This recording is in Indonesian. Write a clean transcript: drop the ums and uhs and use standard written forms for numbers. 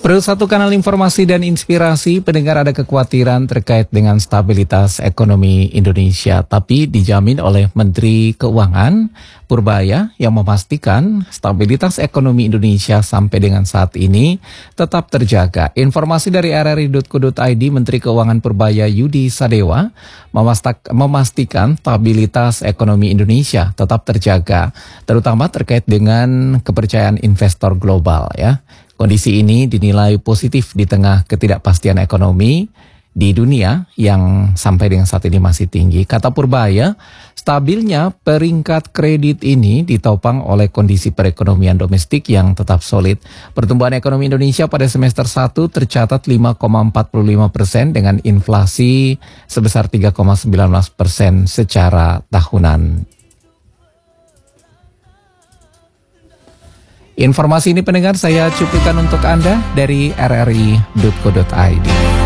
Perlu satu kanal informasi dan inspirasi, pendengar ada kekhawatiran terkait dengan stabilitas ekonomi Indonesia, tapi dijamin oleh Menteri Keuangan Purbaya yang memastikan stabilitas ekonomi Indonesia sampai dengan saat ini tetap terjaga. Informasi dari rri.co.id, Menteri Keuangan Purbaya Yudi Sadewa memastikan stabilitas ekonomi Indonesia tetap terjaga, terutama terkait dengan kepercayaan investor global ya. Kondisi ini dinilai positif di tengah ketidakpastian ekonomi di dunia yang sampai dengan saat ini masih tinggi. Kata Purbaya, stabilnya peringkat kredit ini ditopang oleh kondisi perekonomian domestik yang tetap solid. Pertumbuhan ekonomi Indonesia pada semester 1 tercatat 5,45% dengan inflasi sebesar 3,19% secara tahunan. Informasi ini pendengar saya cuplikan untuk Anda dari rri.co.id.